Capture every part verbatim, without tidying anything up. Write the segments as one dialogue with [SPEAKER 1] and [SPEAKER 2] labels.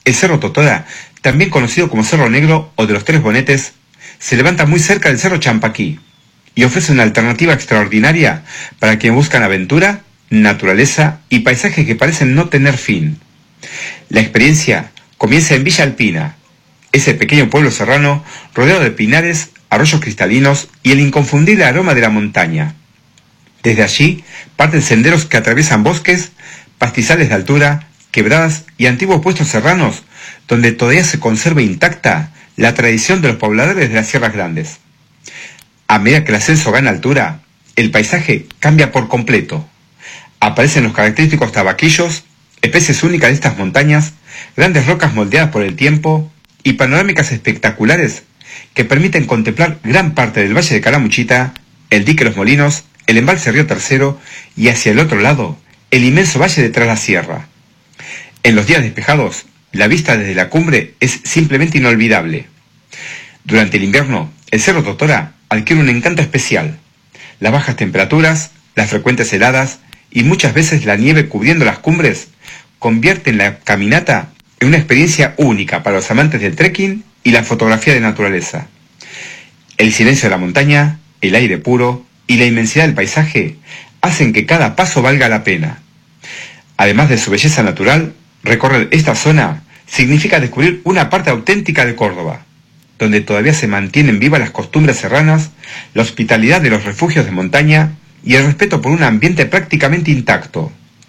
[SPEAKER 1] El Cerro Totora, también conocido como Cerro Negro o de los Tres Bonetes, se levanta muy cerca del Cerro Champaquí y ofrece una alternativa extraordinaria para quienes buscan aventura, naturaleza y paisajes que parecen no tener fin. La experiencia comienza en Villa Alpina, ese pequeño pueblo serrano rodeado de pinares, arroyos cristalinos y el inconfundible aroma de la montaña. Desde allí parten senderos que atraviesan bosques, pastizales de altura, quebradas y antiguos puestos serranos, donde todavía se conserva intacta la tradición de los pobladores de las Sierras Grandes. A medida que el ascenso gana altura, el paisaje cambia por completo. Aparecen los característicos tabaquillos, especies únicas de estas montañas, grandes rocas moldeadas por el tiempo y panorámicas espectaculares que permiten contemplar gran parte del Valle de Calamuchita, el dique Los Molinos, el embalse Río Tercero y hacia el otro lado, el inmenso valle de Tras la Sierra. En los días despejados, la vista desde la cumbre es simplemente inolvidable. Durante el invierno, el Cerro Totora adquiere un encanto especial. Las bajas temperaturas, las frecuentes heladas y muchas veces la nieve cubriendo las cumbres convierten la caminata en una experiencia única para los amantes del trekking y la fotografía de naturaleza. El silencio de la montaña, el aire puro y la inmensidad del paisaje hacen que cada paso valga la pena. Además de su belleza natural, recorrer esta zona significa descubrir una parte auténtica de Córdoba, donde todavía se mantienen vivas las costumbres serranas, la hospitalidad de los refugios de montaña y el respeto por un ambiente prácticamente intacto.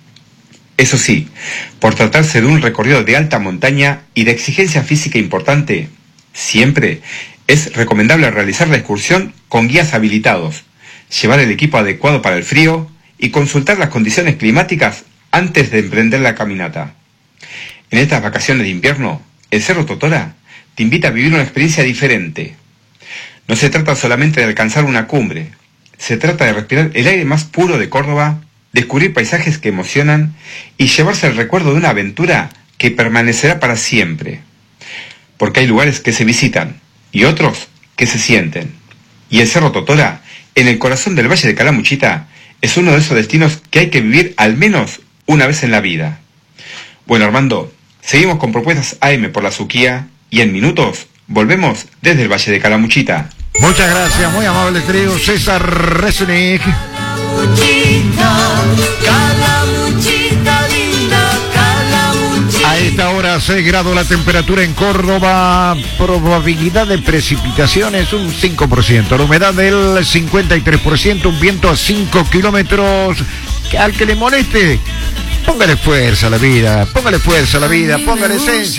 [SPEAKER 1] Eso sí, por tratarse de un recorrido de alta montaña y de exigencia física importante, siempre es recomendable realizar la excursión con guías habilitados, llevar el equipo adecuado para el frío y consultar las condiciones climáticas antes de emprender la caminata. En estas vacaciones de invierno, el Cerro Totora te invita a vivir una experiencia diferente. No se trata solamente de alcanzar una cumbre, se trata de respirar el aire más puro de Córdoba, descubrir paisajes que emocionan y llevarse el recuerdo de una aventura que permanecerá para siempre. Porque hay lugares que se visitan y otros que se sienten. Y el Cerro Totora, en el corazón del Valle de Calamuchita, es uno de esos destinos que hay que vivir al menos una vez en la vida. Bueno, Armando, seguimos con propuestas A M por la Suquía y en minutos volvemos desde el Valle de Calamuchita.
[SPEAKER 2] Muchas gracias, muy amable trío César Resnick.
[SPEAKER 3] Calamuchita, Calamuchita linda, Calamuchita.
[SPEAKER 2] A esta hora seis grados la temperatura en Córdoba, probabilidad de precipitaciones un cinco por ciento, la humedad del cincuenta y tres por ciento, un viento a cinco kilómetros. Al que le moleste, póngale fuerza a la vida, póngale fuerza a la vida, póngale esencia.